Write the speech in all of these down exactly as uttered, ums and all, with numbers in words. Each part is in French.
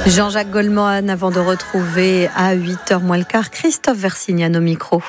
Jean-Jacques Goldman, avant de retrouver à huit heures moins le quart Christophe Versignane au micro.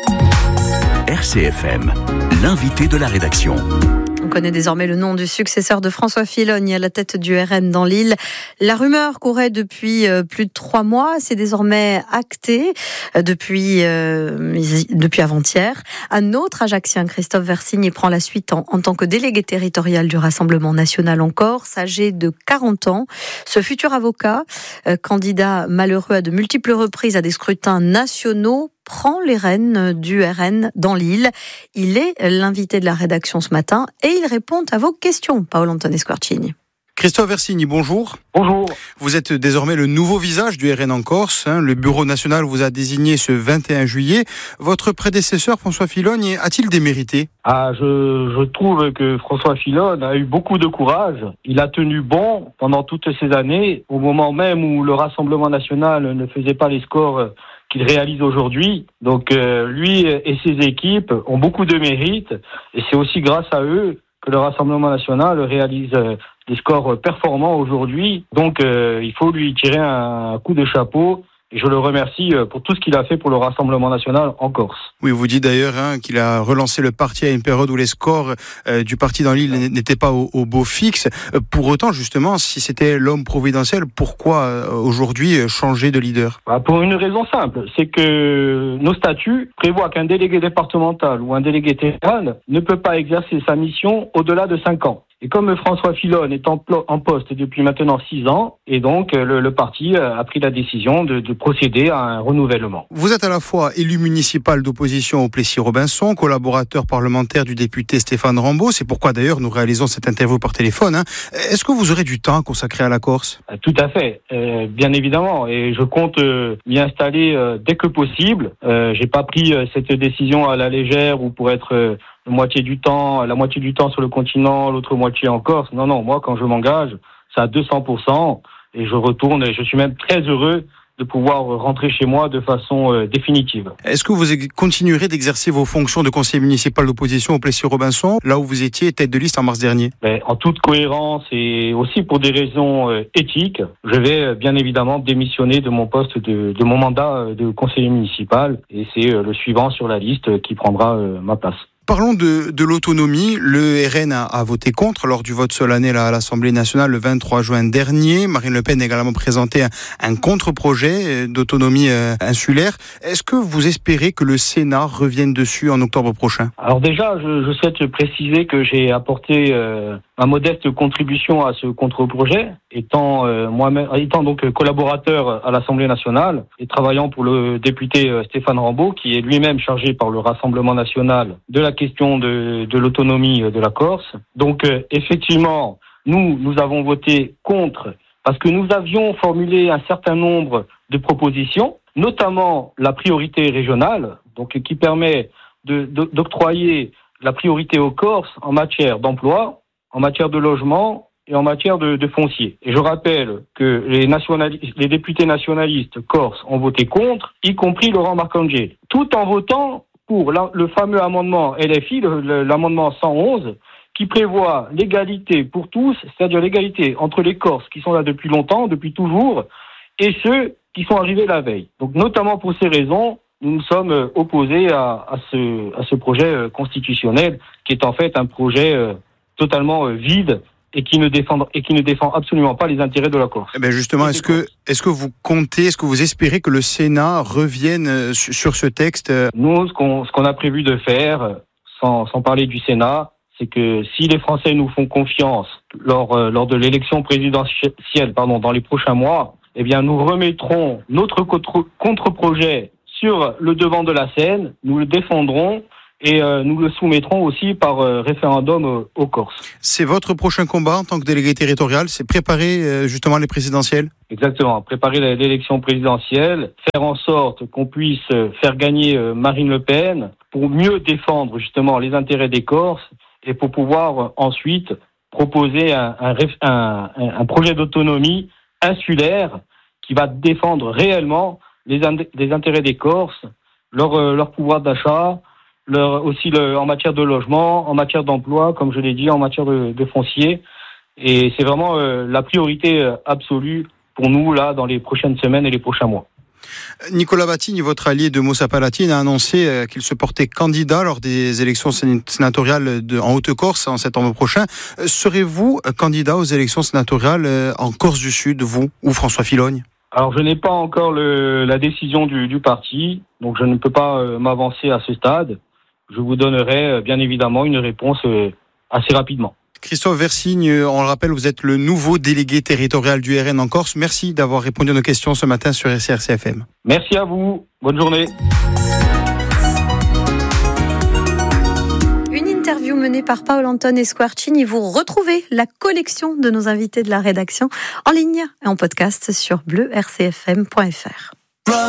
R C F M, l'invité de la rédaction. On connaît désormais le nom du successeur de François Fillogne à la tête du R N dans l'île. La rumeur courait depuis plus de trois mois. C'est désormais acté depuis, euh, depuis avant-hier. Un autre Ajaccien, Christophe Versigne, prend la suite en, en tant que délégué territorial du Rassemblement national en Corse, âgé de quarante ans. Ce futur avocat, euh, candidat malheureux à de multiples reprises à des scrutins nationaux, prend les rênes du R N dans l'île. Il est l'invité de la rédaction ce matin et il répond à vos questions, Paolo-Antonio Squarcini. Christophe Versigne, bonjour. Bonjour. Vous êtes désormais le nouveau visage du R N en Corse. Hein. Le Bureau national vous a désigné ce vingt et un juillet. Votre prédécesseur, François Fillogne, a-t-il démérité ? Ah, je, je trouve que François Fillogne a eu beaucoup de courage. Il a tenu bon pendant toutes ces années, au moment même où le Rassemblement national ne faisait pas les scores qu'il réalise aujourd'hui. Donc euh, lui et ses équipes ont beaucoup de mérite et c'est aussi grâce à eux que le Rassemblement national réalise euh, des scores performants aujourd'hui. Donc euh, il faut lui tirer un coup de chapeau. Et je le remercie pour tout ce qu'il a fait pour le Rassemblement national en Corse. Oui, vous dites d'ailleurs hein, qu'il a relancé le parti à une période où les scores euh, du parti dans l'île n'étaient pas au, au beau fixe. Euh, pour autant, justement, si c'était l'homme providentiel, pourquoi euh, aujourd'hui changer de leader ? Bah, pour une raison simple, c'est que nos statuts prévoient qu'un délégué départemental ou un délégué territorial ne peut pas exercer sa mission au-delà de cinq ans. Et comme François Fillogne est en, plo- en poste depuis maintenant six ans, et donc le, le parti a pris la décision de, de procéder à un renouvellement. Vous êtes à la fois élu municipal d'opposition au Plessis-Robinson, collaborateur parlementaire du député Stéphane Rambaud. C'est pourquoi d'ailleurs nous réalisons cette interview par téléphone. Hein. Est-ce que vous aurez du temps à consacrer à la Corse ? Tout à fait, euh, bien évidemment. Et je compte euh, m'y installer euh, dès que possible. Euh, j'ai pas pris euh, cette décision à la légère ou pour être euh, la moitié du temps, la moitié du temps sur le continent, l'autre moitié en Corse. Non, non, moi, quand je m'engage, c'est à deux cents pour cent et je retourne et je suis même très heureux de pouvoir rentrer chez moi de façon euh, définitive. Est-ce que vous continuerez d'exercer vos fonctions de conseiller municipal d'opposition au Plessis-Robinson, là où vous étiez tête de liste en mars dernier ? Mais en toute cohérence et aussi pour des raisons euh, éthiques, je vais euh, bien évidemment démissionner de mon poste, de, de mon mandat de conseiller municipal et c'est euh, le suivant sur la liste euh, qui prendra euh, ma place. Parlons de, de l'autonomie. Le R N a, a voté contre lors du vote solennel à l'Assemblée nationale le vingt-trois juin dernier. Marine Le Pen a également présenté un, un contre-projet d'autonomie euh, insulaire. Est-ce que vous espérez que le Sénat revienne dessus en octobre prochain ? Alors déjà, je, je souhaite préciser que j'ai apporté euh, ma modeste contribution à ce contre-projet, étant euh, moi-même, étant donc collaborateur à l'Assemblée nationale et travaillant pour le député euh, Stéphane Rambaud, qui est lui-même chargé par le Rassemblement national de la question de, de l'autonomie de la Corse. Donc euh, effectivement, nous, nous avons voté contre parce que nous avions formulé un certain nombre de propositions, notamment la priorité régionale, donc qui permet de, de, d'octroyer la priorité aux Corses en matière d'emploi, en matière de logement et en matière de, de foncier. Et je rappelle que les, nationalistes, les députés nationalistes corses ont voté contre, y compris Laurent Marcangeli, tout en votant pour la, le fameux amendement L F I, le, le, l'amendement cent onze, qui prévoit l'égalité pour tous, c'est-à-dire l'égalité entre les Corses qui sont là depuis longtemps, depuis toujours, et ceux qui sont arrivés la veille. Donc notamment pour ces raisons, nous nous sommes opposés à, à, ce, à ce projet constitutionnel, qui est en fait un projet euh, totalement euh, vide, et qui ne défend et qui ne défend absolument pas les intérêts de la Corse. Eh bien justement, est-ce que est-ce que vous comptez, est-ce que vous espérez que le Sénat revienne sur ce texte ? Nous, ce qu'on ce qu'on a prévu de faire, sans sans parler du Sénat, c'est que si les Français nous font confiance lors euh, lors de l'élection présidentielle, pardon, dans les prochains mois, eh bien nous remettrons notre contre, contre-projet sur le devant de la scène, nous le défendrons. Et euh, nous le soumettrons aussi par euh, référendum euh, aux Corses. C'est votre prochain combat en tant que délégué territorial, c'est préparer euh, justement les présidentielles ? Exactement, préparer l'élection présidentielle, faire en sorte qu'on puisse faire gagner euh, Marine Le Pen pour mieux défendre justement les intérêts des Corses et pour pouvoir euh, ensuite proposer un, un, un, un projet d'autonomie insulaire qui va défendre réellement les, les intérêts des Corses, leur, euh, leur pouvoir d'achat, leur, aussi le, en matière de logement, en matière d'emploi, comme je l'ai dit, en matière de, de foncier. Et c'est vraiment euh, la priorité absolue pour nous là dans les prochaines semaines et les prochains mois. Nicolas Batigny, votre allié de Moussa Palatine, a annoncé qu'il se portait candidat lors des élections sénatoriales de, en Haute-Corse en septembre prochain. Serez-vous candidat aux élections sénatoriales en Corse du Sud, vous ou François Filogne ? Alors je n'ai pas encore le, la décision du, du parti, donc je ne peux pas euh, m'avancer à ce stade. Je vous donnerai euh, bien évidemment une réponse euh, assez rapidement. Christophe Versigne, on le rappelle, vous êtes le nouveau délégué territorial du R N en Corse. Merci d'avoir répondu à nos questions ce matin sur R C R C F M. Merci à vous. Bonne journée. Une interview menée par Paul Anton et Squarcini. Vous retrouvez la collection de nos invités de la rédaction en ligne et en podcast sur bleu r c f m point f r.